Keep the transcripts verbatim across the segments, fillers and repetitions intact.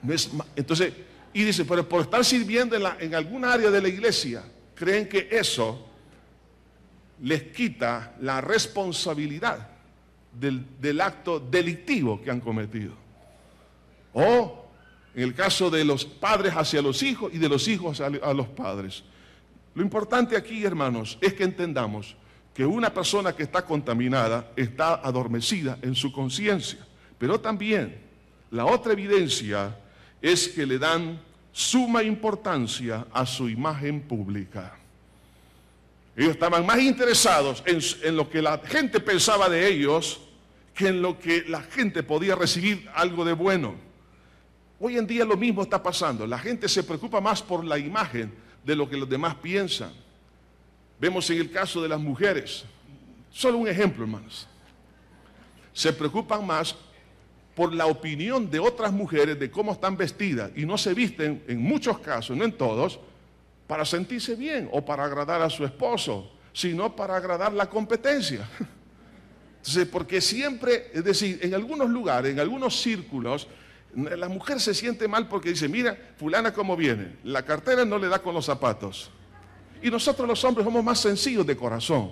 No es, entonces, y dice, pero por estar sirviendo en, la, en algún área de la iglesia, creen que eso les quita la responsabilidad del, del acto delictivo que han cometido. O en el caso de los padres hacia los hijos y de los hijos a, a los padres. Lo importante aquí, hermanos, es que entendamos que una persona que está contaminada está adormecida en su conciencia. Pero también la otra evidencia es que le dan suma importancia a su imagen pública. Ellos estaban más interesados en, en lo que la gente pensaba de ellos que en lo que la gente podía recibir algo de bueno. Hoy en día lo mismo está pasando. La gente se preocupa más por la imagen de lo que los demás piensan. Vemos en el caso de las mujeres, solo un ejemplo, hermanos. Se preocupan más por la opinión de otras mujeres de cómo están vestidas y no se visten, en muchos casos, no en todos, para sentirse bien o para agradar a su esposo, sino para agradar la competencia. Entonces, porque siempre, es decir, en algunos lugares, en algunos círculos, la mujer se siente mal porque dice, mira, fulana cómo viene, la cartera no le da con los zapatos. Y nosotros los hombres somos más sencillos de corazón.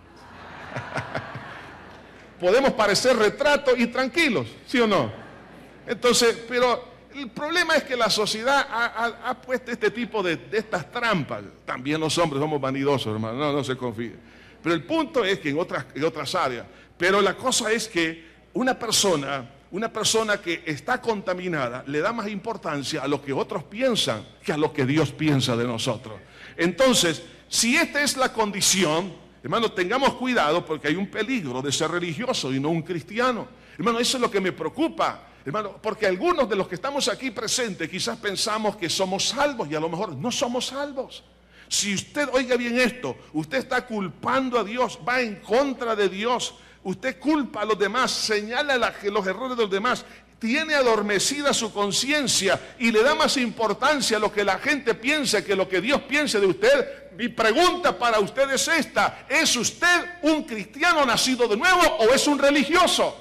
Podemos parecer retratos y tranquilos, ¿sí o no? Entonces, pero el problema es que la sociedad ha, ha, ha puesto este tipo de, de estas trampas. También los hombres somos vanidosos, hermano, no, no se confíe. Pero el punto es que en otras, en otras áreas, pero la cosa es que una persona, una persona que está contaminada le da más importancia a lo que otros piensan que a lo que Dios piensa de nosotros. Entonces, si esta es la condición, hermano, tengamos cuidado porque hay un peligro de ser religioso y no un cristiano. Hermano, eso es lo que me preocupa, hermano, porque algunos de los que estamos aquí presentes quizás pensamos que somos salvos y a lo mejor no somos salvos. Si usted, oiga bien esto, usted está culpando a Dios, va en contra de Dios, usted culpa a los demás, señala la, los errores de los demás, tiene adormecida su conciencia y le da más importancia a lo que la gente piensa que lo que Dios piense de usted. Mi pregunta para usted es esta: ¿es usted un cristiano nacido de nuevo o es un religioso?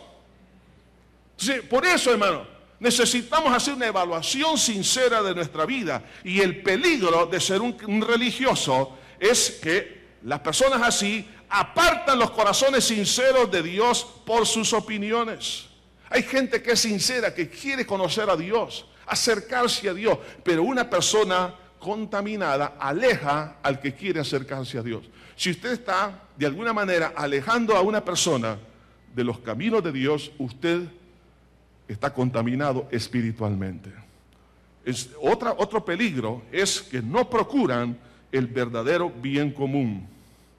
Sí, por eso, hermano, necesitamos hacer una evaluación sincera de nuestra vida, y el peligro de ser un, un religioso es que las personas así apartan los corazones sinceros de Dios por sus opiniones. Hay gente que es sincera, que quiere conocer a Dios, acercarse a Dios, pero una persona contaminada aleja al que quiere acercarse a Dios. Si usted está de alguna manera alejando a una persona de los caminos de Dios, usted está contaminado espiritualmente. Es otra, otro peligro es que no procuran el verdadero bien común.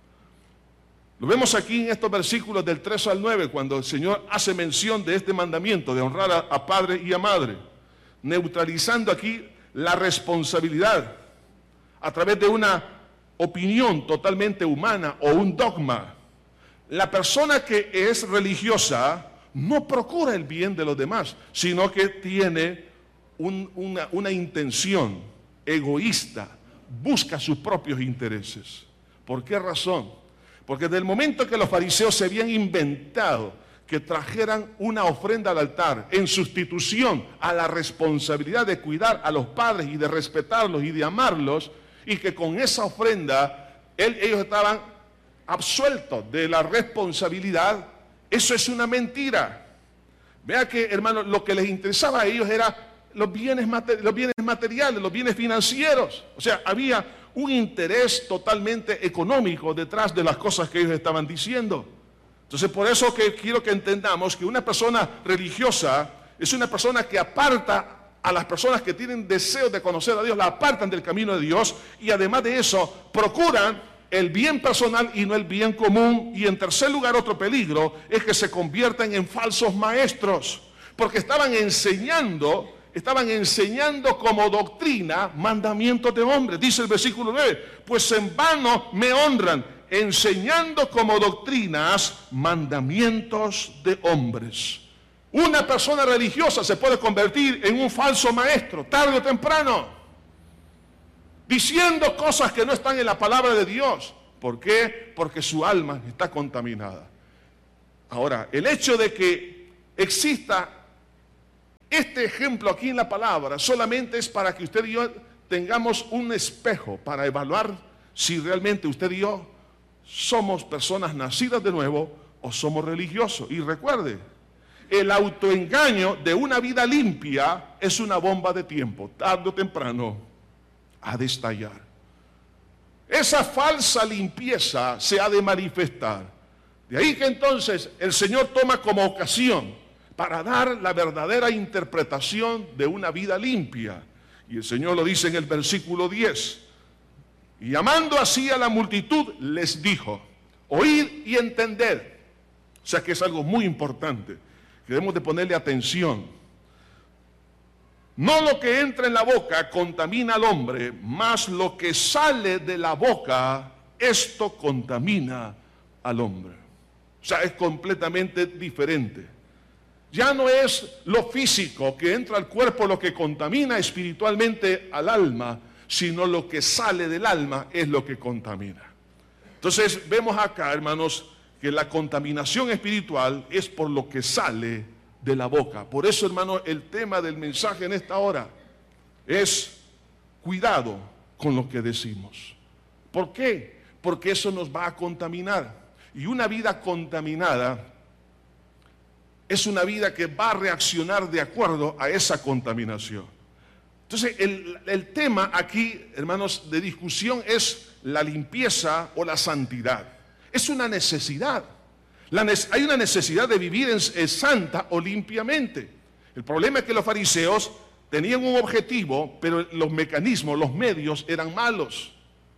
Lo vemos aquí en estos versículos del tres al nueve, cuando el Señor hace mención de este mandamiento de honrar a, a padre y a madre, neutralizando aquí la responsabilidad a través de una opinión totalmente humana o un dogma. La persona que es religiosa no procura el bien de los demás, sino que tiene un, una, una intención egoísta, busca sus propios intereses. ¿Por qué razón? Porque desde el momento que los fariseos se habían inventado que trajeran una ofrenda al altar en sustitución a la responsabilidad de cuidar a los padres y de respetarlos y de amarlos, y que con esa ofrenda él, ellos estaban absueltos de la responsabilidad, eso es una mentira. Vea que, hermano, lo que les interesaba a ellos era los bienes, los bienes materiales, los bienes financieros. O sea, había un interés totalmente económico detrás de las cosas que ellos estaban diciendo. Entonces, por eso que quiero que entendamos que una persona religiosa es una persona que aparta a las personas que tienen deseo de conocer a Dios, la apartan del camino de Dios, y además de eso procuran el bien personal y no el bien común. Y en tercer lugar, otro peligro es que se conviertan en falsos maestros, porque estaban enseñando estaban enseñando como doctrina mandamientos de hombres. Dice el versículo nueve, pues en vano me honran, enseñando como doctrinas mandamientos de hombres. Una persona religiosa se puede convertir en un falso maestro, tarde o temprano, diciendo cosas que no están en la palabra de Dios. ¿Por qué? Porque su alma está contaminada. Ahora, el hecho de que exista este ejemplo aquí en la palabra solamente es para que usted y yo tengamos un espejo para evaluar si realmente usted y yo somos personas nacidas de nuevo o somos religiosos. Y recuerde, el autoengaño de una vida limpia es una bomba de tiempo, tarde o temprano ha de estallar. Esa falsa limpieza se ha de manifestar. De ahí que entonces el Señor toma como ocasión para dar la verdadera interpretación de una vida limpia. Y el Señor lo dice en el versículo diez. Y llamando así a la multitud, les dijo, oíd y entended. O sea que es algo muy importante, que debemos de ponerle atención. No lo que entra en la boca contamina al hombre, mas lo que sale de la boca, esto contamina al hombre. O sea, es completamente diferente. Ya no es lo físico que entra al cuerpo lo que contamina espiritualmente al alma, sino lo que sale del alma es lo que contamina. Entonces vemos acá, hermanos, que la contaminación espiritual es por lo que sale de la boca. Por eso, hermanos, el tema del mensaje en esta hora es cuidado con lo que decimos. ¿Por qué? Porque eso nos va a contaminar. Y una vida contaminada es una vida que va a reaccionar de acuerdo a esa contaminación. Entonces, el, el tema aquí, hermanos, de discusión es la limpieza o la santidad. Es una necesidad. La, hay una necesidad de vivir en, en santa o limpiamente. El problema es que los fariseos tenían un objetivo, pero los mecanismos, los medios eran malos.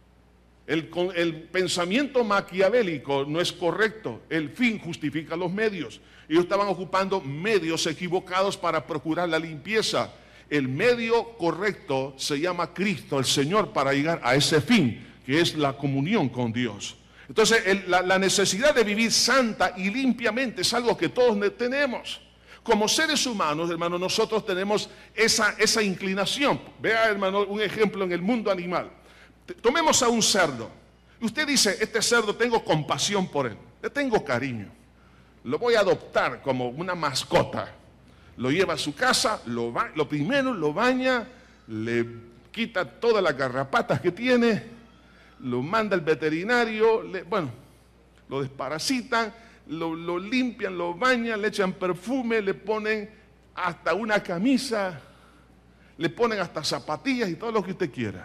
El, el pensamiento maquiavélico no es correcto. El fin justifica los medios. Ellos estaban ocupando medios equivocados para procurar la limpieza. El medio correcto se llama Cristo, el Señor, para llegar a ese fin, que es la comunión con Dios. Entonces, el, la, la necesidad de vivir santa y limpiamente es algo que todos tenemos. Como seres humanos, hermano, nosotros tenemos esa, esa inclinación. Vea, hermano, un ejemplo en el mundo animal. Tomemos a un cerdo. Usted dice, este cerdo tengo compasión por él, le tengo cariño. Lo voy a adoptar como una mascota. Lo lleva a su casa, lo, ba lo primero lo baña, le quita todas las garrapatas que tiene, lo manda al veterinario, le, bueno, lo desparasitan, lo, lo limpian, lo bañan, le echan perfume, le ponen hasta una camisa, le ponen hasta zapatillas y todo lo que usted quiera.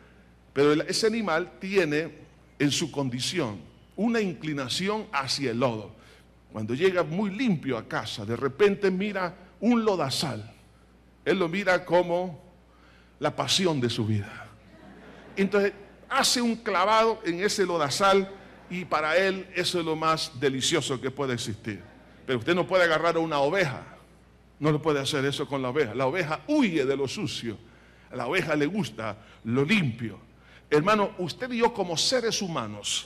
Pero el, ese animal tiene en su condición una inclinación hacia el lodo. Cuando llega muy limpio a casa, de repente mira un lodazal. Él lo mira como la pasión de su vida. Entonces hace un clavado en ese lodazal y para él eso es lo más delicioso que puede existir. Pero usted no puede agarrar a una oveja. No lo puede hacer eso con la oveja. La oveja huye de lo sucio. A la oveja le gusta lo limpio. Hermano, usted y yo como seres humanos,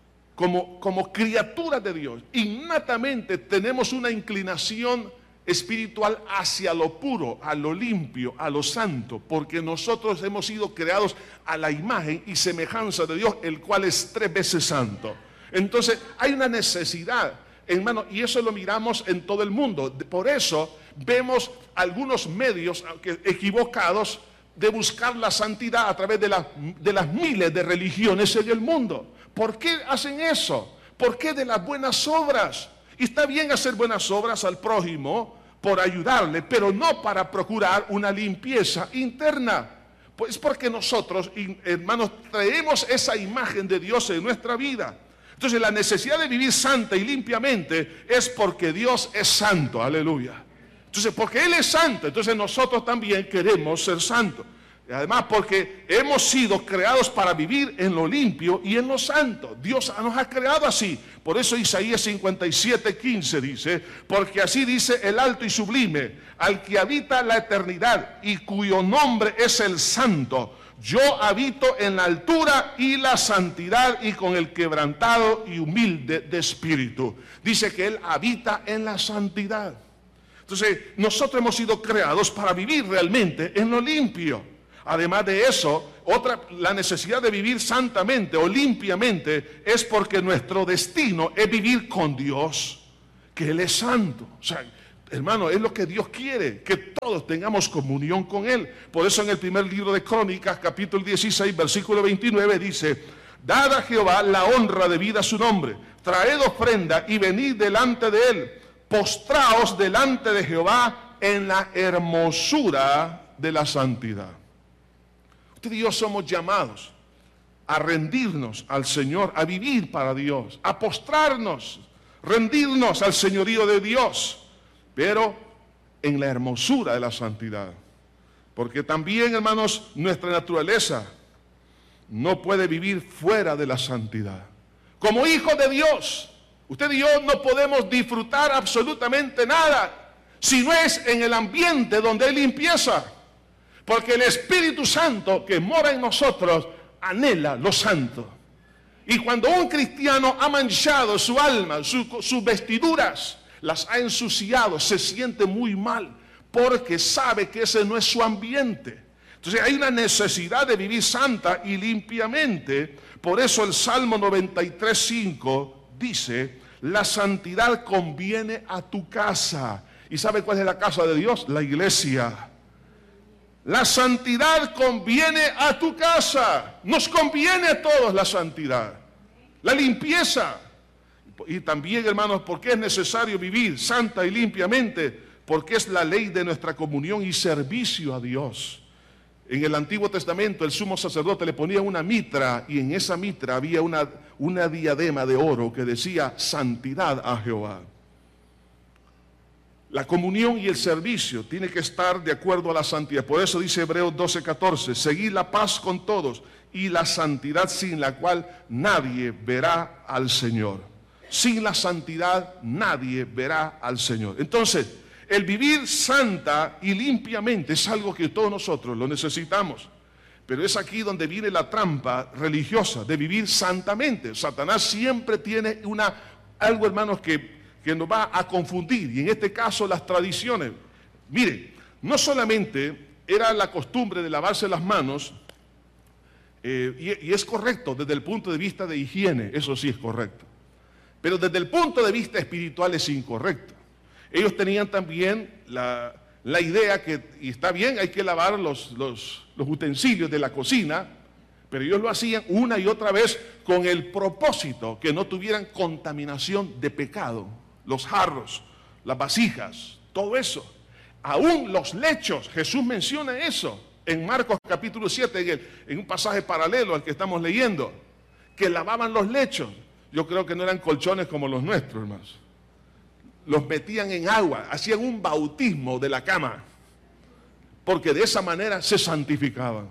como, como criaturas de Dios, innatamente tenemos una inclinación espiritual hacia lo puro, a lo limpio, a lo santo, porque nosotros hemos sido creados a la imagen y semejanza de Dios, el cual es tres veces santo. Entonces hay una necesidad, hermano, y eso lo miramos en todo el mundo. Por eso vemos algunos medios equivocados de buscar la santidad a través de, la, de las miles de religiones en el mundo. ¿Por qué hacen eso? ¿Por qué de las buenas obras? Y está bien hacer buenas obras al prójimo por ayudarle, pero no para procurar una limpieza interna. Pues porque nosotros, hermanos, traemos esa imagen de Dios en nuestra vida. Entonces la necesidad de vivir santa y limpiamente es porque Dios es santo, aleluya. Entonces, porque Él es santo, entonces nosotros también queremos ser santos. Y además, porque hemos sido creados para vivir en lo limpio y en lo santo. Dios nos ha creado así. Por eso Isaías cincuenta y siete, quince dice, porque así dice el alto y sublime, al que habita la eternidad y cuyo nombre es el santo. Yo habito en la altura y la santidad y con el quebrantado y humilde de espíritu. Dice que Él habita en la santidad. Entonces, nosotros hemos sido creados para vivir realmente en lo limpio. Además de eso, otra, la necesidad de vivir santamente o limpiamente es porque nuestro destino es vivir con Dios, que Él es santo. O sea, Hermano, es lo que Dios quiere, que todos tengamos comunión con Él. Por eso en el primer libro de Crónicas, capítulo dieciséis, versículo veintinueve, dice: dad a Jehová la honra debida a su nombre, traed ofrenda y venid delante de Él, postraos delante de Jehová en la hermosura de la santidad. Usted y yo somos llamados a rendirnos al Señor, a vivir para Dios, a postrarnos, rendirnos al señorío de Dios, pero en la hermosura de la santidad. Porque también, hermanos, nuestra naturaleza no puede vivir fuera de la santidad. Como hijos de Dios, usted y yo no podemos disfrutar absolutamente nada si no es en el ambiente donde hay limpieza. Porque el Espíritu Santo que mora en nosotros anhela lo santo. Y cuando un cristiano ha manchado su alma, su, sus vestiduras, las ha ensuciado, se siente muy mal, porque sabe que ese no es su ambiente. Entonces hay una necesidad de vivir santa y limpiamente. Por eso el Salmo noventa y tres, cinco dice: la santidad conviene a tu casa. ¿Y sabe cuál es la casa de Dios? La iglesia. La santidad conviene a tu casa. Nos conviene a todos la santidad, la limpieza. Y también, hermanos, ¿por qué es necesario vivir santa y limpiamente? Porque es la ley de nuestra comunión y servicio a Dios. En el Antiguo Testamento el sumo sacerdote le ponía una mitra, y en esa mitra había una, una diadema de oro que decía santidad a Jehová. La comunión y el servicio tiene que estar de acuerdo a la santidad. Por eso dice Hebreos doce, catorce: seguid la paz con todos y la santidad, sin la cual nadie verá al Señor. Sin la santidad nadie verá al Señor. Entonces, el vivir santa y limpiamente es algo que todos nosotros lo necesitamos. Pero es aquí donde viene la trampa religiosa de vivir santamente. Satanás siempre tiene una, algo, hermanos, que, que nos va a confundir. Y en este caso las tradiciones. Miren, no solamente era la costumbre de lavarse las manos, eh, y, y es correcto desde el punto de vista de higiene, eso sí es correcto. Pero desde el punto de vista espiritual es incorrecto. Ellos tenían también la, la idea que, y está bien, hay que lavar los, los, los utensilios de la cocina, pero ellos lo hacían una y otra vez con el propósito que no tuvieran contaminación de pecado. Los jarros, las vasijas, todo eso. Aún los lechos, Jesús menciona eso en Marcos capítulo siete, en, el, en un pasaje paralelo al que estamos leyendo, que lavaban los lechos. Yo creo que no eran colchones como los nuestros, hermanos. Los metían en agua, hacían un bautismo de la cama, porque de esa manera se santificaban.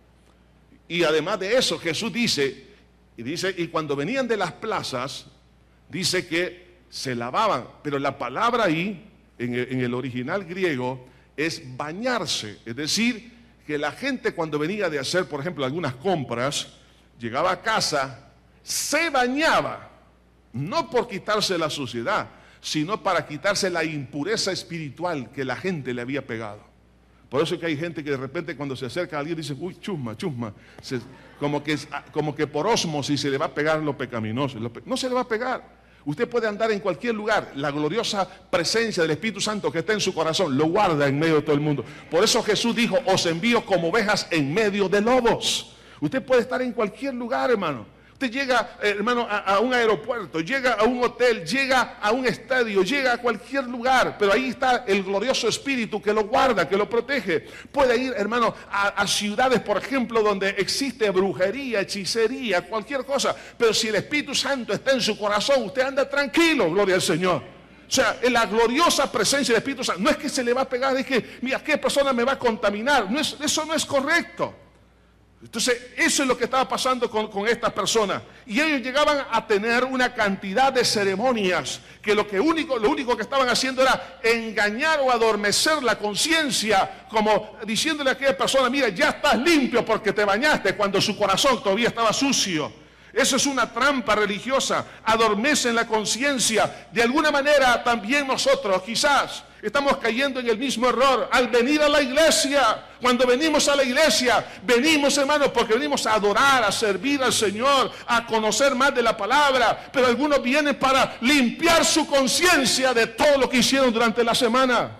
Y además de eso, Jesús dice, y dice, y cuando venían de las plazas, dice que se lavaban, pero la palabra ahí, en el, en el original griego, es bañarse. Es decir, que la gente cuando venía de hacer, por ejemplo, algunas compras, llegaba a casa, se bañaba, no por quitarse la suciedad, sino para quitarse la impureza espiritual que la gente le había pegado. Por eso es que hay gente que de repente cuando se acerca a alguien dice: uy, chusma, chusma, se, como, que, como que por ósmosis se le va a pegar lo pecaminoso. Lo pe, no se le va a pegar. Usted puede andar en cualquier lugar, la gloriosa presencia del Espíritu Santo que está en su corazón lo guarda en medio de todo el mundo. Por eso Jesús dijo: os envío como ovejas en medio de lobos. Usted puede estar en cualquier lugar, hermano. Usted llega, hermano, a, a un aeropuerto, llega a un hotel, llega a un estadio, llega a cualquier lugar, pero ahí está el glorioso Espíritu que lo guarda, que lo protege. Puede ir, hermano, a, a ciudades, por ejemplo, donde existe brujería, hechicería, cualquier cosa, pero si el Espíritu Santo está en su corazón, usted anda tranquilo, gloria al Señor. O sea, en la gloriosa presencia del Espíritu Santo, no es que se le va a pegar, es que, mira, ¿qué persona me va a contaminar? No es, eso no es correcto. Entonces, eso es lo que estaba pasando con, con estas personas. Y ellos llegaban a tener una cantidad de ceremonias que lo, que único, lo único que estaban haciendo era engañar o adormecer la conciencia, como diciéndole a aquella persona: mira, ya estás limpio porque te bañaste, cuando su corazón todavía estaba sucio. Eso es una trampa religiosa, adormece en la conciencia. De alguna manera también nosotros quizás estamos cayendo en el mismo error al venir a la iglesia. Cuando venimos a la iglesia, venimos, hermanos, porque venimos a adorar, a servir al Señor, a conocer más de la palabra. Pero algunos vienen para limpiar su conciencia de todo lo que hicieron durante la semana.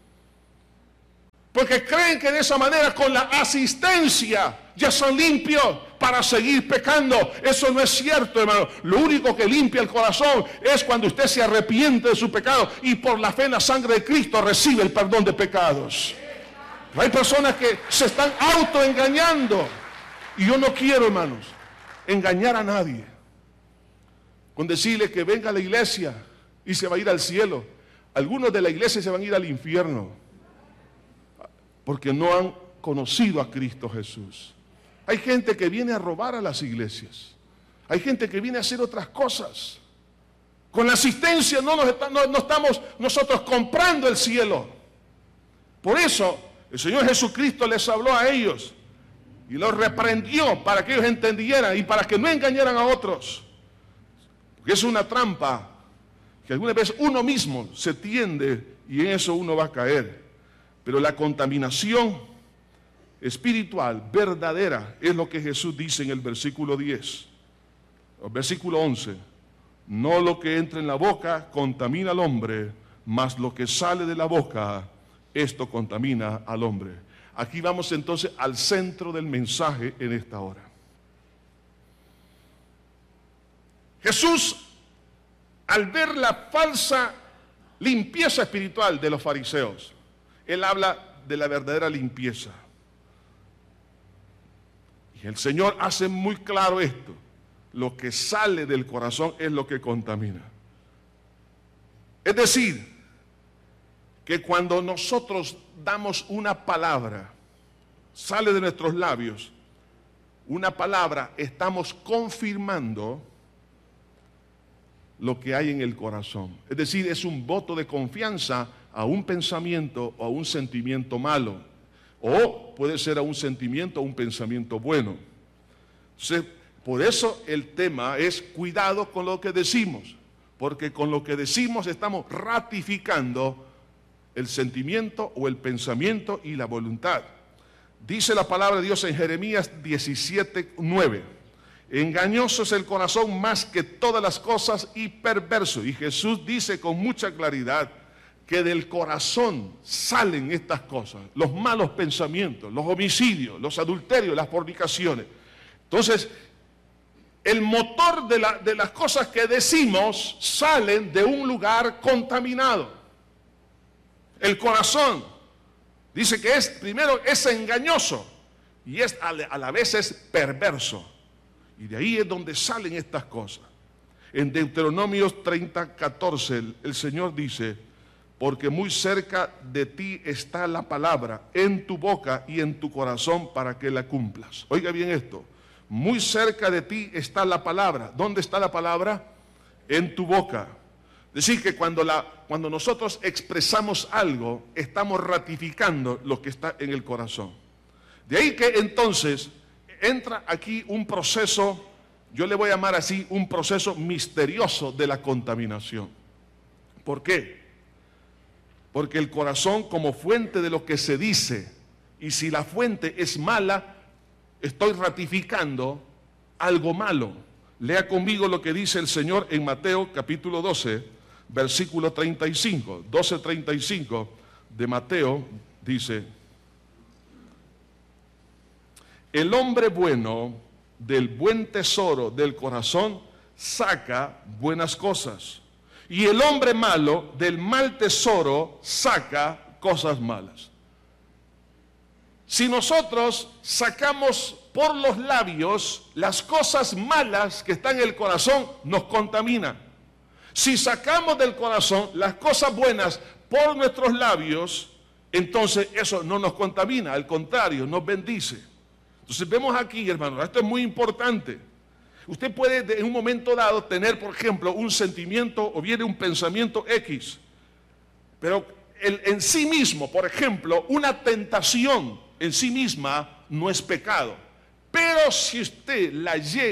Porque creen que de esa manera, con la asistencia, ya son limpios para seguir pecando. Eso no es cierto, hermano. Lo único que limpia el corazón es cuando usted se arrepiente de su pecado y por la fe en la sangre de Cristo recibe el perdón de pecados. Hay personas que se están autoengañando. Y yo no quiero, hermanos, engañar a nadie con decirle que venga a la iglesia y se va a ir al cielo. Algunos de la iglesia se van a ir al infierno porque no han conocido a Cristo Jesús. Hay gente que viene a robar a las iglesias. Hay gente que viene a hacer otras cosas. Con la asistencia no, nos está, no, no estamos nosotros comprando el cielo. Por eso el Señor Jesucristo les habló a ellos y los reprendió para que ellos entendieran y para que no engañaran a otros. Porque es una trampa que algunas veces uno mismo se tiende y en eso uno va a caer. Pero la contaminación espiritual verdadera es lo que Jesús dice en el versículo diez, el versículo once. No lo que entra en la boca contamina al hombre, mas lo que sale de la boca, esto contamina al hombre. Aquí vamos entonces al centro del mensaje en esta hora. Jesús, al ver la falsa limpieza espiritual de los fariseos, Él habla de la verdadera limpieza. Y el Señor hace muy claro esto. Lo que sale del corazón es lo que contamina. Es decir, que cuando nosotros damos una palabra, sale de nuestros labios, una palabra, estamos confirmando lo que hay en el corazón. Es decir, es un voto de confianza a un pensamiento o a un sentimiento malo, o puede ser a un sentimiento o un pensamiento bueno. Entonces, por eso el tema es cuidado con lo que decimos, porque con lo que decimos estamos ratificando el sentimiento o el pensamiento y la voluntad. Dice la palabra de Dios en Jeremías diecisiete, nueve. Engañoso es el corazón más que todas las cosas y perverso. Y Jesús dice con mucha claridad que del corazón salen estas cosas, los malos pensamientos, los homicidios, los adulterios, las fornicaciones. Entonces, el motor de, la, de las cosas que decimos salen de un lugar contaminado. El corazón, dice que es, primero es engañoso y es a la, a la vez es perverso. Y de ahí es donde salen estas cosas. En Deuteronomio treinta, catorce, el, el Señor dice: porque muy cerca de ti está la palabra, en tu boca y en tu corazón para que la cumplas. Oiga bien esto, muy cerca de ti está la palabra. ¿Dónde está la palabra? En tu boca. Es decir, que cuando, la, cuando nosotros expresamos algo, estamos ratificando lo que está en el corazón. De ahí que entonces entra aquí un proceso, yo le voy a llamar así, un proceso misterioso de la contaminación. ¿Por qué? Porque el corazón como fuente de lo que se dice, y si la fuente es mala, estoy ratificando algo malo. Lea conmigo lo que dice el Señor en Mateo capítulo doce, versículo treinta y cinco. doce, treinta y cinco de Mateo dice: el hombre bueno del buen tesoro del corazón saca buenas cosas, y el hombre malo del mal tesoro saca cosas malas. Si nosotros sacamos por los labios las cosas malas que están en el corazón, nos contamina. Si sacamos del corazón las cosas buenas por nuestros labios, entonces eso no nos contamina, al contrario, nos bendice. Entonces vemos aquí, hermanos, esto es muy importante. Usted puede en un momento dado tener, por ejemplo, un sentimiento o viene un pensamiento X, pero el, en sí mismo, por ejemplo, una tentación en sí misma no es pecado. Pero si usted la llega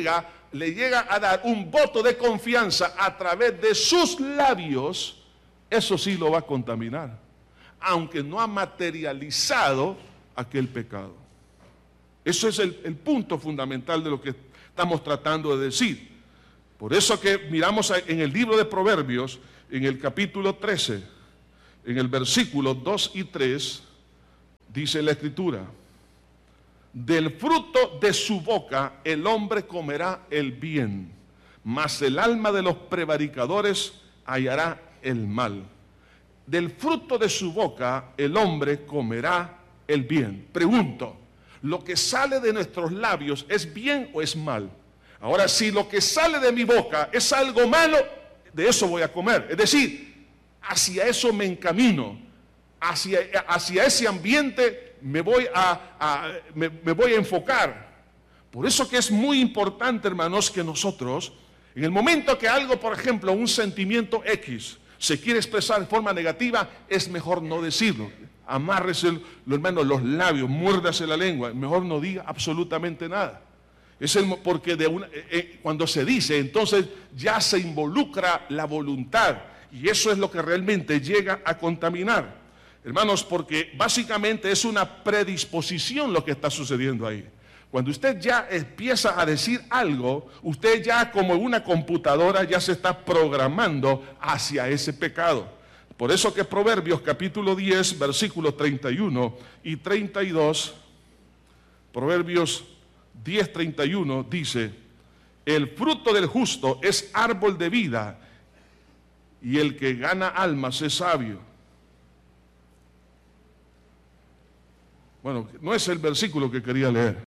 le llega a dar un voto de confianza a través de sus labios, eso sí lo va a contaminar, aunque no ha materializado aquel pecado. Eso es el, el punto fundamental de lo que estamos tratando de decir. Por eso que miramos en el libro de Proverbios, en el capítulo trece, en el versículo dos y tres, dice la Escritura: del fruto de su boca el hombre comerá el bien, mas el alma de los prevaricadores hallará el mal. Del fruto de su boca el hombre comerá el bien. Pregunto, ¿lo que sale de nuestros labios es bien o es mal? Ahora, si lo que sale de mi boca es algo malo, de eso voy a comer. Es decir, hacia eso me encamino, hacia, hacia ese ambiente me voy a, a, me, me voy a enfocar. Por eso que es muy importante, hermanos, que nosotros, en el momento que algo, por ejemplo, un sentimiento X, se quiere expresar de forma negativa, es mejor no decirlo. Amárrese, lo, hermano, los labios, muérdase la lengua, mejor no diga absolutamente nada. Es el, porque de una, eh, cuando se dice, entonces ya se involucra la voluntad, y eso es lo que realmente llega a contaminar, hermanos, porque básicamente es una predisposición lo que está sucediendo ahí. Cuando usted ya empieza a decir algo, usted ya como una computadora ya se está programando hacia ese pecado. Por eso que Proverbios capítulo diez, versículos treinta y uno y treinta y dos, Proverbios diez, treinta y uno dice: el fruto del justo es árbol de vida, y el que gana almas es sabio. Bueno, no es el versículo que quería leer.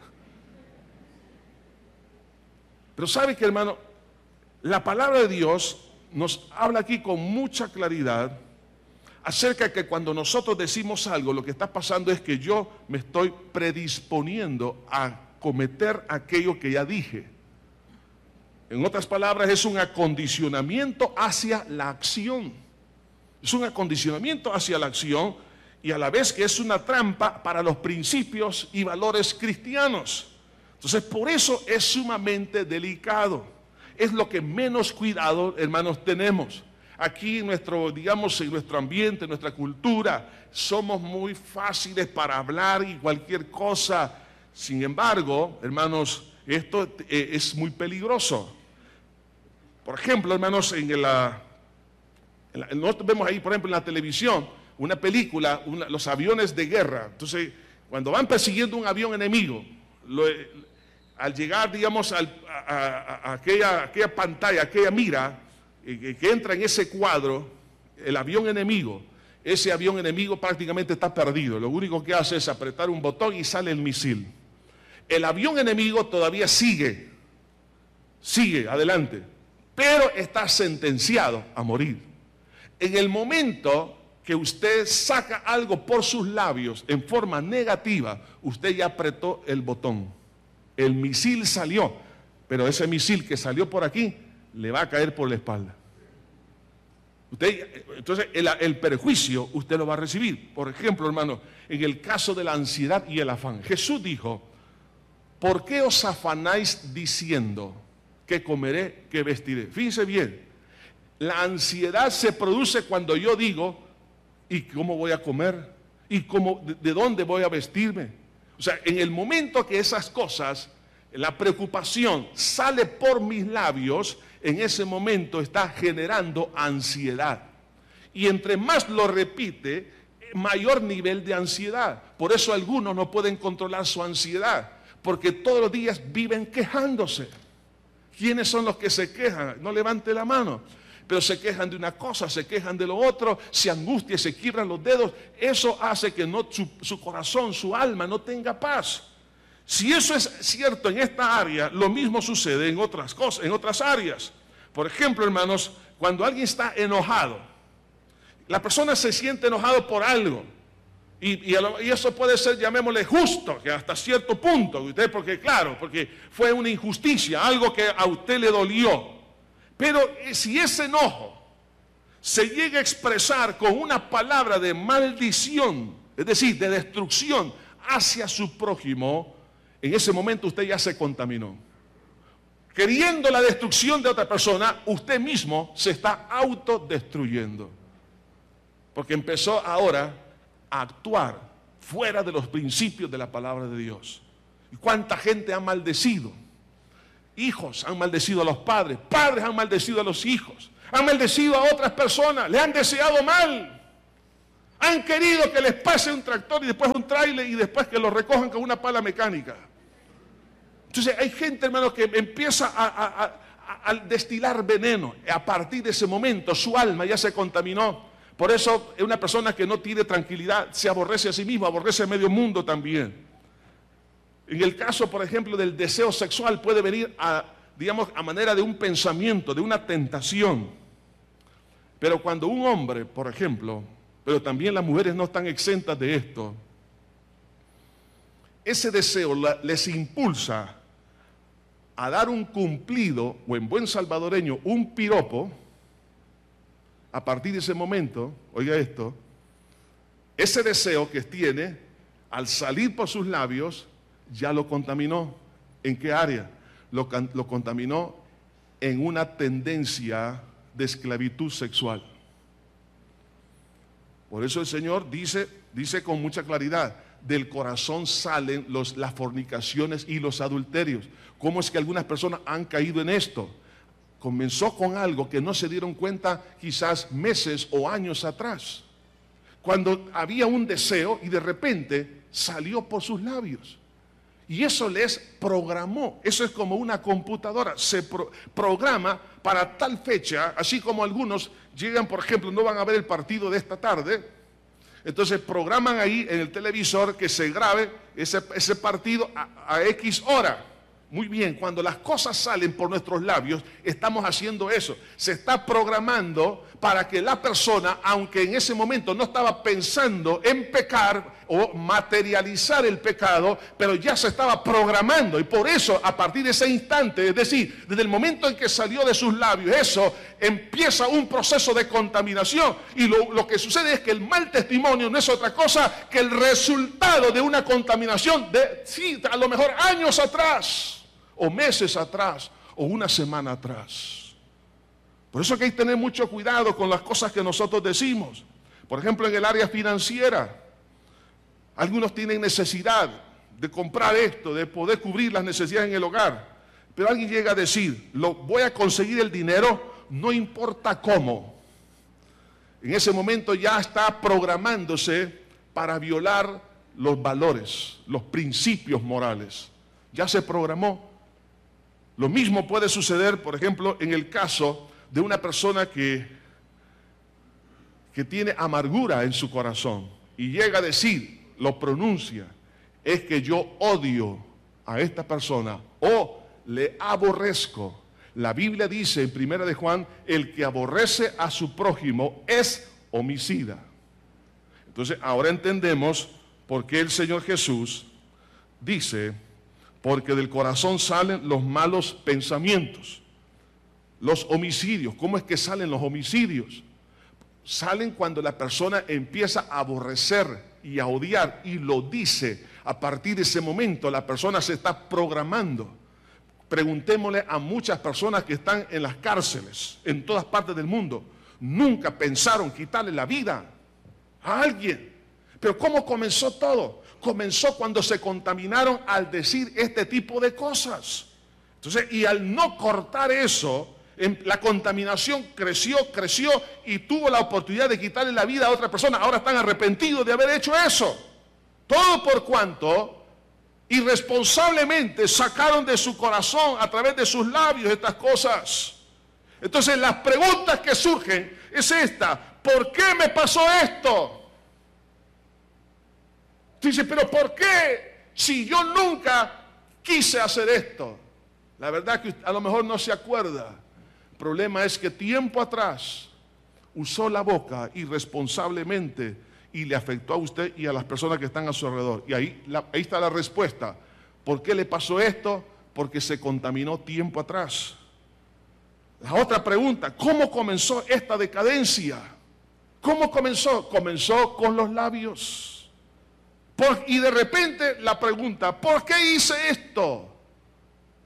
Pero sabe que, hermano, la palabra de Dios nos habla aquí con mucha claridad acerca de que cuando nosotros decimos algo, lo que está pasando es que yo me estoy predisponiendo a cometer aquello que ya dije. En otras palabras, es un acondicionamiento hacia la acción. Es un acondicionamiento hacia la acción y a la vez que es una trampa para los principios y valores cristianos. Entonces, por eso es sumamente delicado. Es lo que menos cuidado, hermanos, tenemos. Aquí, en nuestro, digamos, en nuestro ambiente, en nuestra cultura, somos muy fáciles para hablar y cualquier cosa. Sin embargo, hermanos, esto es muy peligroso. Por ejemplo, hermanos, en la, en la, nosotros vemos ahí, por ejemplo, en la televisión, una película, una, los aviones de guerra. Entonces, cuando van persiguiendo un avión enemigo, lo, al llegar, digamos, al, a, a, a, aquella, a aquella pantalla, aquella mira, eh, que entra en ese cuadro, el avión enemigo, ese avión enemigo prácticamente está perdido. Lo único que hace es apretar un botón y sale el misil. El avión enemigo todavía sigue, sigue adelante, pero está sentenciado a morir. En el momento que usted saca algo por sus labios en forma negativa, usted ya apretó el botón. El misil salió, pero ese misil que salió por aquí le va a caer por la espalda. Usted, entonces el, el perjuicio usted lo va a recibir. Por ejemplo, hermano, en el caso de la ansiedad y el afán, Jesús dijo: ¿por qué os afanáis diciendo qué comeré, qué vestiré? Fíjense bien, la ansiedad se produce cuando yo digo: ¿y cómo voy a comer? ¿Y cómo, de, de dónde voy a vestirme? O sea, en el momento que esas cosas, la preocupación sale por mis labios, en ese momento está generando ansiedad. Y entre más lo repite, mayor nivel de ansiedad. Por eso algunos no pueden controlar su ansiedad, porque todos los días viven quejándose. ¿Quiénes son los que se quejan? No levante la mano. Pero se quejan de una cosa, se quejan de lo otro, se angustian, se quiebran los dedos. Eso hace que no, su, su corazón, su alma no tenga paz. Si eso es cierto en esta área, lo mismo sucede en otras cosas, en otras áreas. Por ejemplo, hermanos, cuando alguien está enojado, la persona se siente enojado por algo. Y, y, y eso puede ser, llamémosle, justo, que hasta cierto punto, usted, porque claro, porque fue una injusticia, algo que a usted le dolió. Pero si ese enojo se llega a expresar con una palabra de maldición, es decir, de destrucción hacia su prójimo, en ese momento usted ya se contaminó. queriendo la destrucción de otra persona, usted mismo se está autodestruyendo. Porque empezó ahora a actuar fuera de los principios de la palabra de Dios. ¿Y cuánta gente ha maldecido? Hijos han maldecido a los padres, padres han maldecido a los hijos, han maldecido a otras personas, le han deseado mal. Han querido que les pase un tractor y después un tráiler y después que lo recojan con una pala mecánica. Entonces hay gente, hermano, que empieza a, a, a, a destilar veneno. A partir de ese momento su alma ya se contaminó. Por eso es una persona que no tiene tranquilidad, se aborrece a sí mismo, aborrece a medio mundo también. En el caso, por ejemplo, del deseo sexual puede venir a, digamos, a manera de un pensamiento, de una tentación. Pero cuando un hombre, por ejemplo, pero también las mujeres no están exentas de esto, ese deseo la, les impulsa a dar un cumplido, o en buen salvadoreño, un piropo. A partir de ese momento, oiga esto, ese deseo que tiene, al salir por sus labios, ya lo contaminó. ¿En qué área? Lo, lo contaminó en una tendencia de esclavitud sexual. Por eso el Señor dice, dice con mucha claridad, del corazón salen los, las fornicaciones y los adulterios. ¿Cómo es que algunas personas han caído en esto? Comenzó con algo que no se dieron cuenta quizás meses o años atrás, cuando había un deseo y de repente salió por sus labios. Y eso les programó. Eso es como una computadora, se pro, programa para tal fecha, así como algunos llegan, por ejemplo, no van a ver el partido de esta tarde, entonces programan ahí en el televisor que se grabe ese, ese partido a, a X hora. Muy bien, cuando las cosas salen por nuestros labios, estamos haciendo eso. Se está programando para que la persona, aunque en ese momento no estaba pensando en pecar o materializar el pecado, pero ya se estaba programando. Y por eso, a partir de ese instante, es decir, desde el momento en que salió de sus labios, eso empieza un proceso de contaminación. Y lo, lo que sucede es que el mal testimonio no es otra cosa que el resultado de una contaminación de, sí, a lo mejor años atrás, o meses atrás, o una semana atrás. Por eso que hay que tener mucho cuidado con las cosas que nosotros decimos. Por ejemplo, en el área financiera, algunos tienen necesidad de comprar esto, de poder cubrir las necesidades en el hogar. Pero alguien llega a decir, lo, voy a conseguir el dinero, no importa cómo. En ese momento ya está programándose para violar los valores, los principios morales. Ya se programó. Lo mismo puede suceder, por ejemplo, en el caso de una persona que, que tiene amargura en su corazón y llega a decir, lo pronuncia, es que yo odio a esta persona o le aborrezco. La Biblia dice en Primera de Juan, el que aborrece a su prójimo es homicida. Entonces ahora entendemos por qué el Señor Jesús dice, porque del corazón salen los malos pensamientos, los homicidios. ¿Cómo es que salen los homicidios? Salen cuando la persona empieza a aborrecer y a odiar y lo dice. A partir de ese momento la persona se está programando. Preguntémosle a muchas personas que están en las cárceles en todas partes del mundo. Nunca pensaron quitarle la vida a alguien. Pero ¿cómo comenzó todo? Comenzó cuando se contaminaron al decir este tipo de cosas. Entonces, y al no cortar eso, la contaminación creció, creció y tuvo la oportunidad de quitarle la vida a otra persona. Ahora están arrepentidos de haber hecho eso. Todo por cuanto irresponsablemente sacaron de su corazón a través de sus labios estas cosas. Entonces las preguntas que surgen es esta: ¿por qué me pasó esto? Dice, pero ¿por qué si yo nunca quise hacer esto? La verdad que a lo mejor no se acuerda. El problema es que tiempo atrás usó la boca irresponsablemente y le afectó a usted y a las personas que están a su alrededor. Y ahí, la, ahí está la respuesta. ¿Por qué le pasó esto? Porque se contaminó tiempo atrás. La otra pregunta, ¿cómo comenzó esta decadencia? ¿Cómo comenzó? Comenzó con los labios. Por, y de repente la pregunta, ¿por qué hice esto?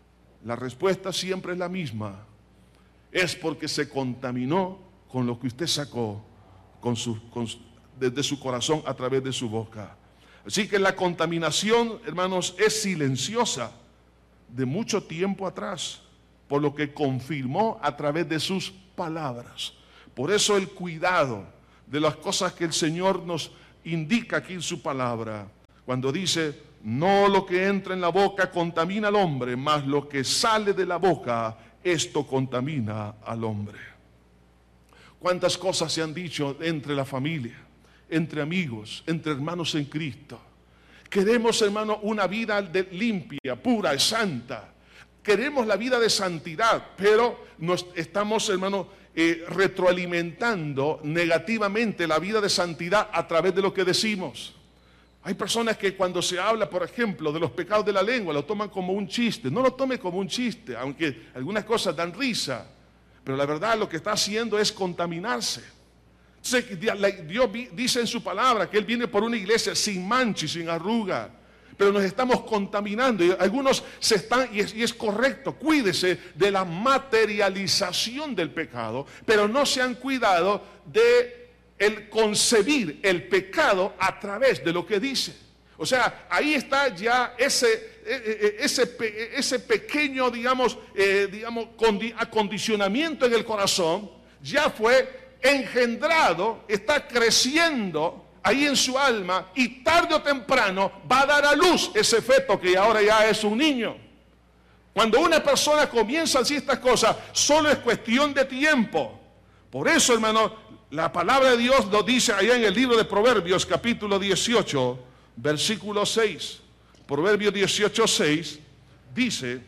La respuesta siempre es la misma. Es porque se contaminó con lo que usted sacó con su, con, desde su corazón a través de su boca. Así que la contaminación, hermanos, es silenciosa de mucho tiempo atrás, por lo que confirmó a través de sus palabras. Por eso el cuidado de las cosas que el Señor nos indica aquí en su palabra, cuando dice, no lo que entra en la boca contamina al hombre, mas lo que sale de la boca, esto contamina al hombre. ¿Cuántas cosas se han dicho entre la familia, entre amigos, entre hermanos en Cristo? Queremos, hermano, una vida de limpia, pura y santa. Queremos la vida de santidad, pero nos estamos, hermano, eh, retroalimentando negativamente la vida de santidad a través de lo que decimos. Hay personas que cuando se habla, por ejemplo, de los pecados de la lengua, lo toman como un chiste. No lo tome como un chiste, aunque algunas cosas dan risa. Pero la verdad lo que está haciendo es contaminarse. Entonces, Dios dice en su palabra que Él viene por una iglesia sin mancha y sin arruga. Pero nos estamos contaminando. Y algunos se están, y es, y es correcto, cuídese de la materialización del pecado. Pero no se han cuidado de el concebir el pecado a través de lo que dice. O sea, ahí está ya ese, ese, ese pequeño, digamos, eh, digamos, acondicionamiento en el corazón, ya fue engendrado, está creciendo ahí en su alma y tarde o temprano va a dar a luz ese feto que ahora ya es un niño. Cuando una persona comienza a decir estas cosas, solo es cuestión de tiempo. Por eso, hermano, la palabra de Dios lo dice allá en el libro de Proverbios, capítulo dieciocho, versículo seis. Proverbios dieciocho, seis, dice,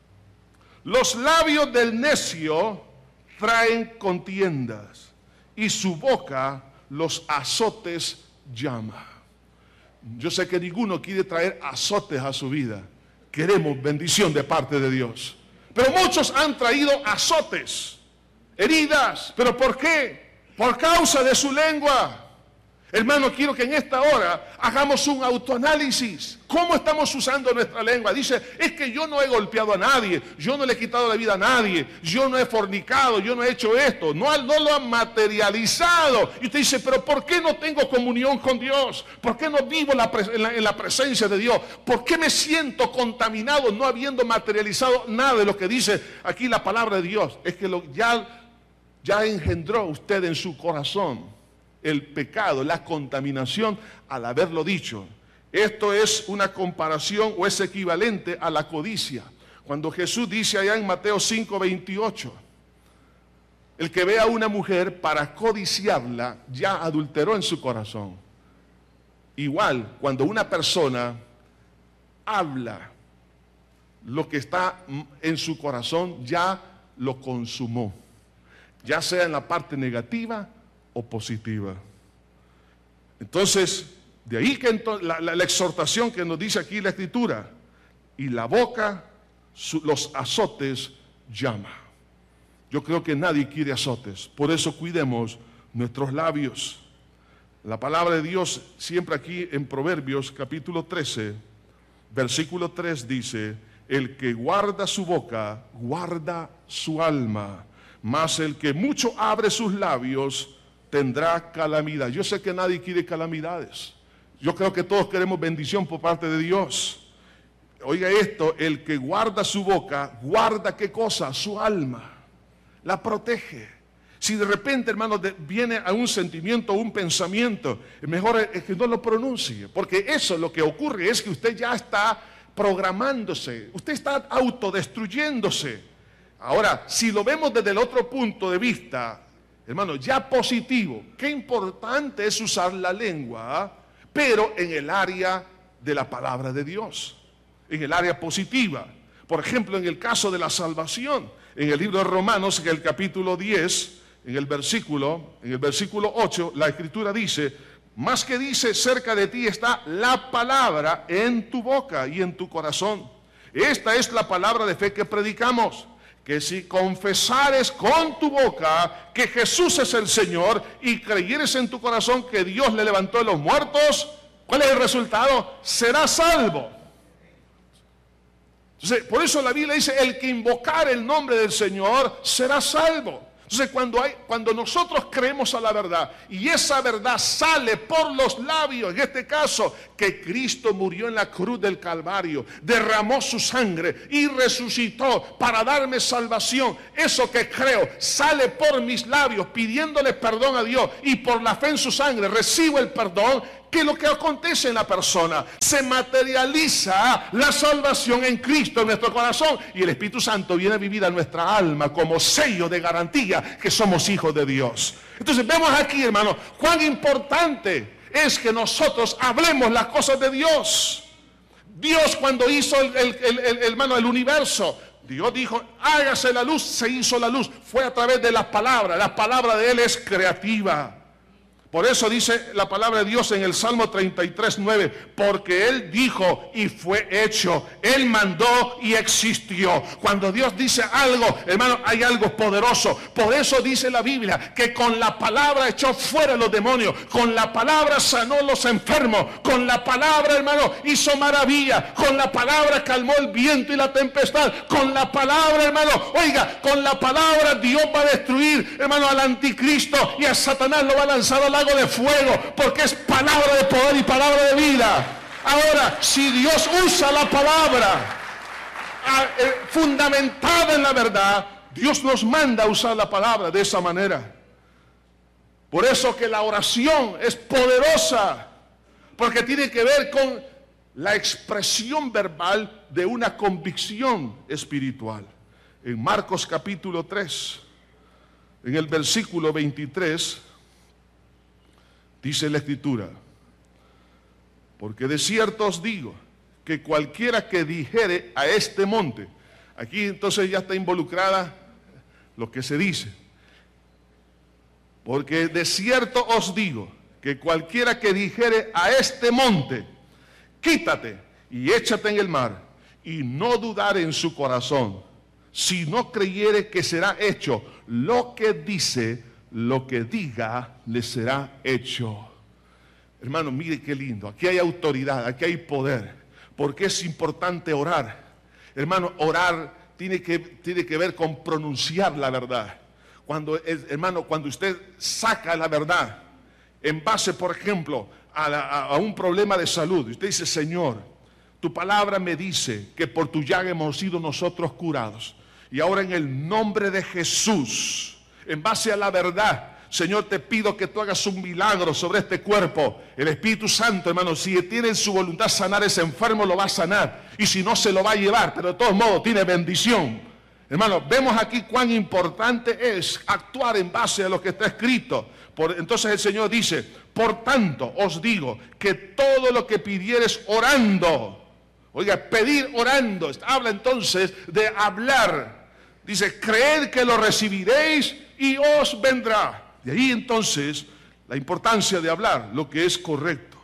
los labios del necio traen contiendas, y su boca los azotes llama. Yo sé que ninguno quiere traer azotes a su vida. Queremos bendición de parte de Dios. Pero muchos han traído azotes, heridas. ¿Pero por qué? Por causa de su lengua. Hermano, quiero que en esta hora hagamos un autoanálisis. ¿Cómo estamos usando nuestra lengua? Dice, es que yo no he golpeado a nadie, yo no le he quitado la vida a nadie, yo no he fornicado, yo no he hecho esto. No, no lo han materializado. Y usted dice, pero ¿por qué no tengo comunión con Dios? ¿Por qué no vivo la, en, la, en la presencia de Dios? ¿Por qué me siento contaminado no habiendo materializado nada de lo que dice aquí la palabra de Dios? Es que lo, ya, ya engendró usted en su corazón el pecado, la contaminación al haberlo dicho. Esto es una comparación o es equivalente a la codicia. Cuando Jesús dice allá en Mateo cinco, veintiocho, el que ve a una mujer para codiciarla ya adulteró en su corazón. Igual, cuando una persona habla lo que está en su corazón, ya lo consumó, ya sea en la parte negativa o positiva. Entonces, de ahí que entonces, la, la, la exhortación que nos dice aquí la Escritura, y la boca, su, los azotes llama. Yo creo que nadie quiere azotes, por eso cuidemos nuestros labios. La palabra de Dios siempre aquí en Proverbios capítulo trece, versículo tres dice, el que guarda su boca, guarda su alma, mas el que mucho abre sus labios, tendrá calamidad. Yo sé que nadie quiere calamidades. Yo creo que todos queremos bendición por parte de Dios. Oiga esto, el que guarda su boca, guarda ¿qué cosa? Su alma. La protege. Si de repente, hermano, de, viene a un sentimiento, un pensamiento, mejor es que no lo pronuncie. Porque eso lo que ocurre es que usted ya está programándose. Usted está autodestruyéndose. Ahora, si lo vemos desde el otro punto de vista, hermano, ya positivo, qué importante es usar la lengua, ¿eh? Pero en el área de la palabra de Dios, en el área positiva. Por ejemplo, en el caso de la salvación, en el libro de Romanos, en el capítulo diez, en el versículo, en el versículo ocho, la Escritura dice, más que dice, cerca de ti está la palabra en tu boca y en tu corazón. Esta es la palabra de fe que predicamos, que si confesares con tu boca que Jesús es el Señor y creyeres en tu corazón que Dios le levantó de los muertos, ¿cuál es el resultado? Serás salvo. Entonces, por eso la Biblia dice, el que invocar el nombre del Señor será salvo. Entonces, cuando, hay, cuando nosotros creemos a la verdad y esa verdad sale por los labios, en este caso, que Cristo murió en la cruz del Calvario, derramó su sangre y resucitó para darme salvación, eso que creo sale por mis labios pidiéndole perdón a Dios y por la fe en su sangre recibo el perdón. ¿Qué es lo que acontece en la persona? Se materializa la salvación en Cristo en nuestro corazón y el Espíritu Santo viene a vivir a nuestra alma como sello de garantía que somos hijos de Dios. Entonces vemos aquí, hermano, cuán importante es que nosotros hablemos las cosas de Dios. Dios, cuando hizo el, el, el, el, hermano, el universo, Dios dijo, hágase la luz, se hizo la luz. Fue a través de las palabras. La palabra de Él es creativa. Por eso dice la palabra de Dios en el Salmo treinta y tres, nueve, porque Él dijo y fue hecho, Él mandó y existió. Cuando Dios dice algo, hermano, hay algo poderoso. Por eso dice la Biblia que con la palabra echó fuera los demonios, con la palabra sanó los enfermos, con la palabra, hermano, hizo maravilla, con la palabra calmó el viento y la tempestad, con la palabra, hermano, oiga, con la palabra Dios va a destruir, hermano, al anticristo y a Satanás lo va a lanzar al de fuego, porque es palabra de poder y palabra de vida. Ahora, si Dios usa la palabra eh, fundamentada en la verdad, Dios nos manda a usar la palabra de esa manera. Por eso que la oración es poderosa, porque tiene que ver con la expresión verbal de una convicción espiritual. En Marcos capítulo tres, en el versículo veintitrés, dice la Escritura, porque de cierto os digo, que cualquiera que dijere a este monte, aquí entonces ya está involucrada lo que se dice, porque de cierto os digo, que cualquiera que dijere a este monte, quítate y échate en el mar, y no dudare en su corazón, si no creyere que será hecho lo que dice, lo que diga le será hecho. Hermano, mire qué lindo. Aquí hay autoridad, aquí hay poder. Porque es importante orar. Hermano, orar tiene que, tiene que ver con pronunciar la verdad. Cuando, hermano, cuando usted saca la verdad en base, por ejemplo, a, la, a un problema de salud, usted dice, Señor, tu palabra me dice que por tu llaga hemos sido nosotros curados. Y ahora en el nombre de Jesús, en base a la verdad, Señor, te pido que tú hagas un milagro sobre este cuerpo. El Espíritu Santo, hermano, si tiene en su voluntad sanar ese enfermo, lo va a sanar. Y si no, se lo va a llevar, pero de todos modos tiene bendición. Hermano, vemos aquí cuán importante es actuar en base a lo que está escrito. Por, entonces el Señor dice, por tanto os digo que todo lo que pidieres orando, oiga, pedir orando, habla entonces de hablar. Dice, creed que lo recibiréis y os vendrá. De ahí entonces la importancia de hablar lo que es correcto.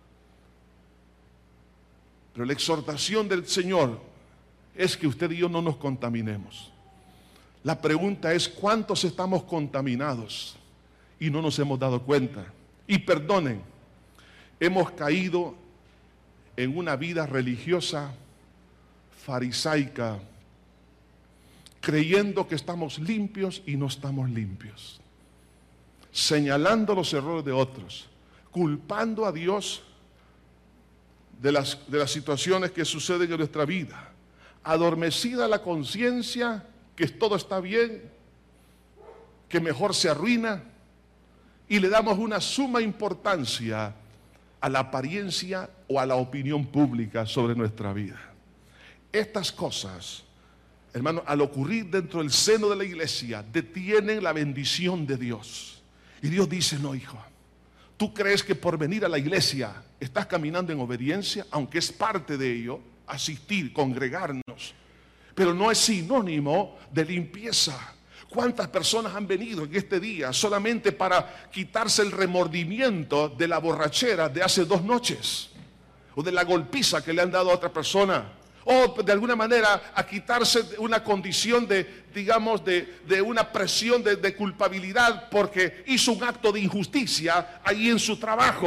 Pero la exhortación del Señor es que usted y yo no nos contaminemos. La pregunta es, ¿cuántos estamos contaminados y no nos hemos dado cuenta? Y perdonen, hemos caído en una vida religiosa, farisaica, creyendo que estamos limpios y no estamos limpios, señalando los errores de otros, culpando a Dios de las, de las situaciones que suceden en nuestra vida, adormecida la conciencia que todo está bien, que mejor se arruina, y le damos una suma importancia a la apariencia o a la opinión pública sobre nuestra vida. Estas cosas, hermano, al ocurrir dentro del seno de la iglesia, detienen la bendición de Dios. Y Dios dice, no, hijo, tú crees que por venir a la iglesia estás caminando en obediencia, aunque es parte de ello, asistir, congregarnos, pero no es sinónimo de limpieza. ¿Cuántas personas han venido en este día solamente para quitarse el remordimiento de la borrachera de hace dos noches? O de la golpiza que le han dado a otra persona. O de alguna manera a quitarse una condición de, digamos, de, de una presión de, de culpabilidad porque hizo un acto de injusticia ahí en su trabajo.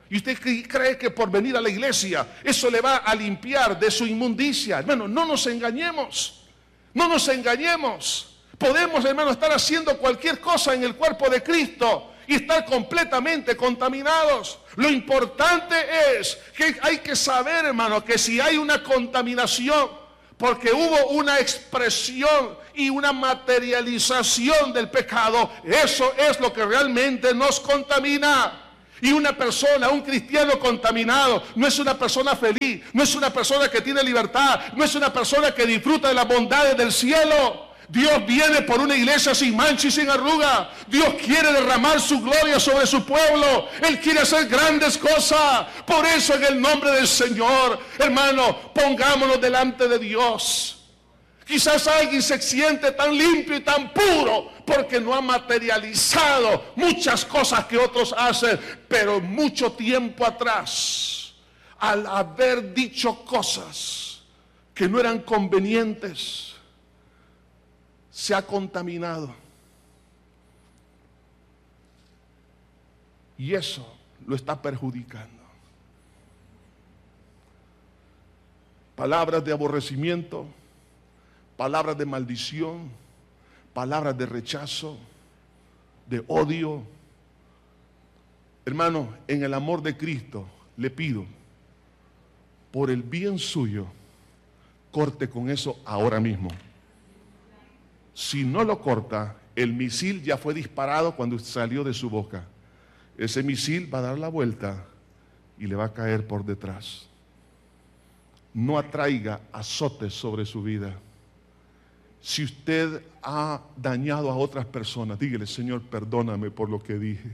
Y usted cree que por venir a la iglesia eso le va a limpiar de su inmundicia. Hermano, no nos engañemos. No nos engañemos. Podemos, hermano, estar haciendo cualquier cosa en el cuerpo de Cristo y estar completamente contaminados. Lo importante es que hay que saber, hermano, que si hay una contaminación, porque hubo una expresión y una materialización del pecado, eso es lo que realmente nos contamina. Y una persona, un cristiano contaminado, no es una persona feliz, no es una persona que tiene libertad, no es una persona que disfruta de las bondades del cielo. Dios viene por una iglesia sin mancha y sin arruga. Dios quiere derramar su gloria sobre su pueblo. Él quiere hacer grandes cosas. Por eso, en el nombre del Señor, hermano, pongámonos delante de Dios. Quizás alguien se siente tan limpio y tan puro porque no ha materializado muchas cosas que otros hacen, pero mucho tiempo atrás, al haber dicho cosas que no eran convenientes, se ha contaminado. Y eso lo está perjudicando. Palabras de aborrecimiento, palabras de maldición, palabras de rechazo, de odio. Hermano, en el amor de Cristo le pido, por el bien suyo, corte con eso ahora mismo. Si no lo corta, el misil ya fue disparado cuando salió de su boca. Ese misil va a dar la vuelta y le va a caer por detrás. No atraiga azotes sobre su vida. Si usted ha dañado a otras personas, dígale: Señor, perdóname por lo que dije.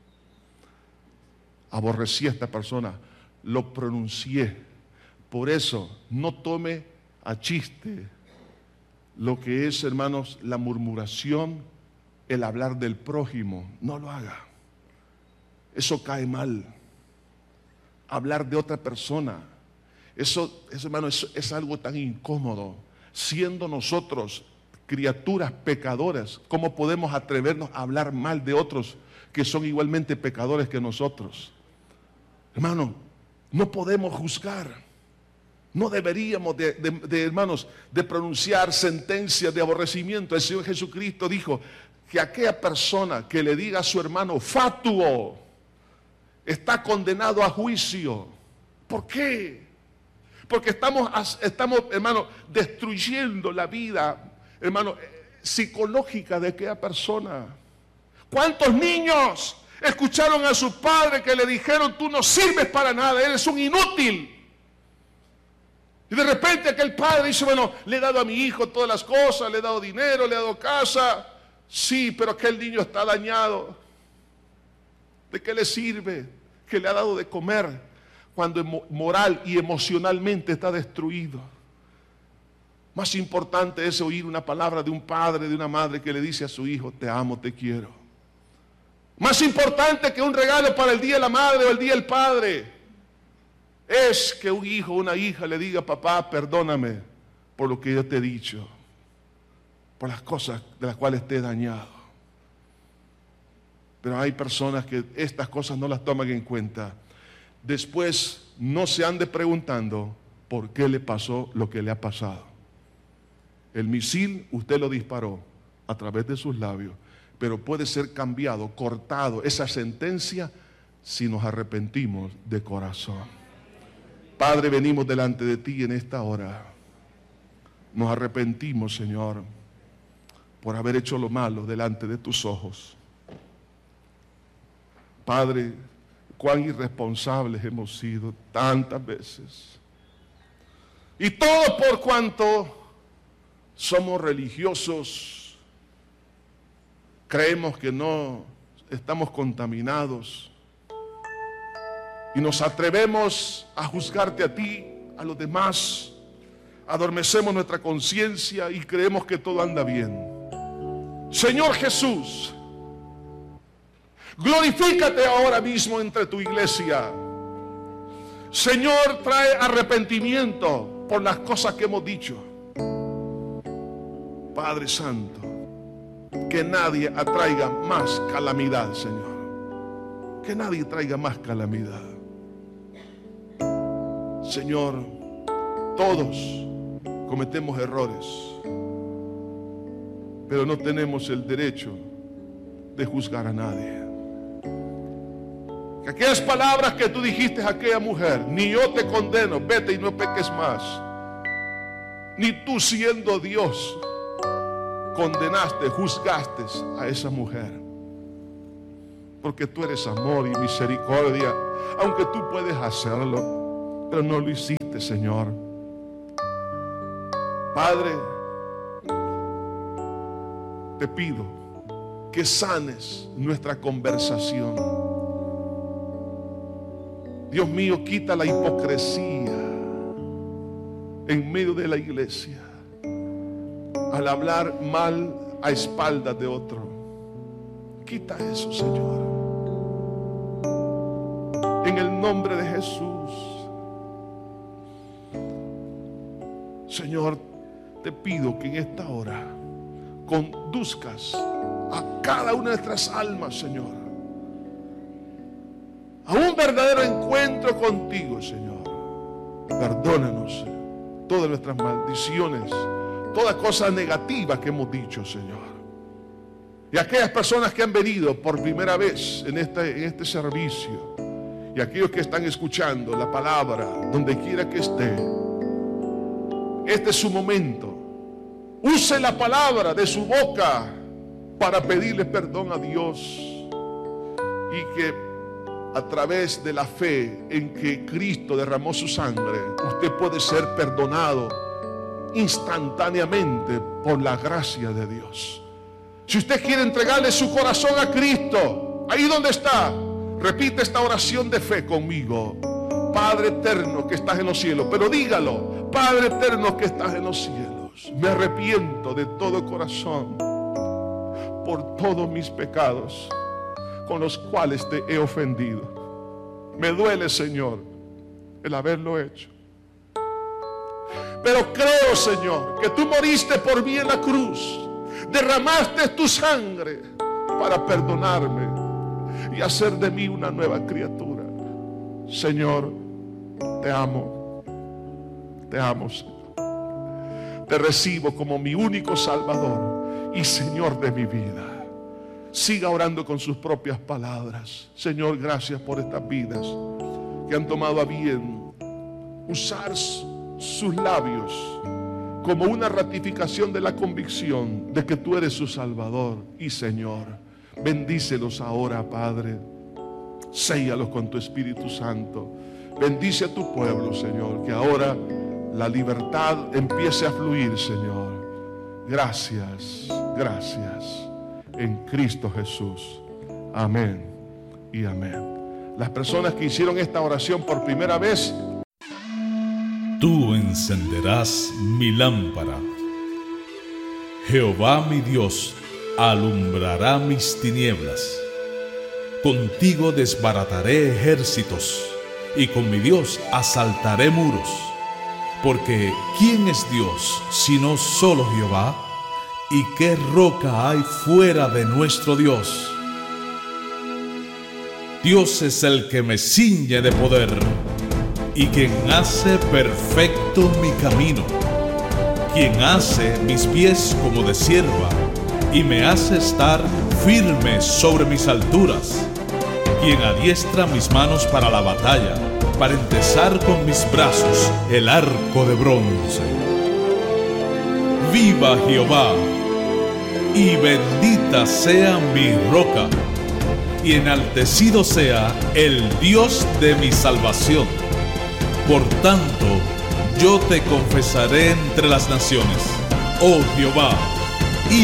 Aborrecí a esta persona, lo pronuncié. Por eso, no tome a chiste lo que es, hermanos, la murmuración, el hablar del prójimo. No lo haga. Eso cae mal. Hablar de otra persona, eso, eso hermano, eso es algo tan incómodo. Siendo nosotros criaturas pecadoras, ¿cómo podemos atrevernos a hablar mal de otros que son igualmente pecadores que nosotros? Hermano, no podemos juzgar. No deberíamos de, de, de, hermanos, de pronunciar sentencias de aborrecimiento. El Señor Jesucristo dijo que aquella persona que le diga a su hermano fatuo está condenado a juicio. ¿Por qué? Porque estamos, estamos, hermano, destruyendo la vida, hermano, psicológica de aquella persona. ¿Cuántos niños escucharon a su padre que le dijeron: tú no sirves para nada, eres un inútil? Y de repente aquel padre dice: bueno, le he dado a mi hijo todas las cosas, le he dado dinero, le he dado casa. Sí, pero aquel niño está dañado. ¿De qué le sirve que le ha dado de comer cuando moral y emocionalmente está destruido? Más importante es oír una palabra de un padre, de una madre que le dice a su hijo: te amo, te quiero. Más importante que un regalo para el día de la madre o el día del padre es que un hijo o una hija le diga: papá, perdóname por lo que yo te he dicho, por las cosas de las cuales te he dañado. Pero hay personas que estas cosas no las toman en cuenta. Después no se ande preguntando por qué le pasó lo que le ha pasado. El misil usted lo disparó a través de sus labios, pero puede ser cambiado, cortado esa sentencia si nos arrepentimos de corazón. Padre, venimos delante de ti en esta hora. Nos arrepentimos, Señor, por haber hecho lo malo delante de tus ojos. Padre, cuán irresponsables hemos sido tantas veces. Y todo por cuanto somos religiosos, creemos que no estamos contaminados y nos atrevemos a juzgarte a ti, a los demás. Adormecemos nuestra conciencia y creemos que todo anda bien. Señor Jesús, glorifícate ahora mismo entre tu iglesia. Señor, trae arrepentimiento por las cosas que hemos dicho. Padre Santo, que nadie atraiga más calamidad, Señor. Que nadie traiga más calamidad. Señor, todos cometemos errores, pero no tenemos el derecho de juzgar a nadie. Que aquellas palabras que tú dijiste a aquella mujer, ni yo te condeno, vete y no peques más, ni tú siendo Dios condenaste, juzgaste a esa mujer, porque tú eres amor y misericordia, aunque tú puedes hacerlo, pero no lo hiciste, Señor. Padre, te pido que sanes nuestra conversación. Dios mío, quita la hipocresía en medio de la iglesia al hablar mal a espaldas de otro. Quita eso, Señor, en el nombre de Jesús. Señor, te pido que en esta hora conduzcas a cada una de nuestras almas, Señor, a un verdadero encuentro contigo, Señor. Perdónanos todas nuestras maldiciones, toda cosa negativa que hemos dicho, Señor. Y aquellas personas que han venido por primera vez en este, en este servicio, y aquellos que están escuchando la palabra donde quiera que esté, este es su momento. Use la palabra de su boca para pedirle perdón a Dios, y que a través de la fe en que Cristo derramó su sangre, usted puede ser perdonado instantáneamente por la gracia de Dios. Si usted quiere entregarle su corazón a Cristo, ahí donde está, repite esta oración de fe conmigo. Padre eterno que estás en los cielos, pero dígalo: Padre eterno que estás en los cielos, me arrepiento de todo corazón por todos mis pecados con los cuales te he ofendido. Me duele, Señor, el haberlo hecho, pero creo, Señor, que tú moriste por mí en la cruz, derramaste tu sangre para perdonarme y hacer de mí una nueva criatura. Señor, te amo, te amo, Señor. Te recibo como mi único Salvador y Señor de mi vida. Siga orando con sus propias palabras. Señor, gracias por estas vidas que han tomado a bien usar sus labios como una ratificación de la convicción de que tú eres su Salvador y Señor. Bendícelos ahora, Padre. Séllalos con tu Espíritu Santo. Bendice a tu pueblo, Señor, que ahora la libertad empiece a fluir, Señor. Gracias, gracias. En Cristo Jesús. Amén y amén. Las personas que hicieron esta oración por primera vez: tú encenderás mi lámpara. Jehová mi Dios alumbrará mis tinieblas. Contigo desbarataré ejércitos, y con mi Dios asaltaré muros. Porque ¿quién es Dios sino solo Jehová? ¿Y qué roca hay fuera de nuestro Dios? Dios es el que me ciñe de poder, y quien hace perfecto mi camino, quien hace mis pies como de sierva, y me hace estar firme sobre mis alturas, quien adiestra mis manos para la batalla, para entesar con mis brazos el arco de bronce. ¡Viva Jehová! Y bendita sea mi roca, y enaltecido sea el Dios de mi salvación. Por tanto, yo te confesaré entre las naciones, oh Jehová,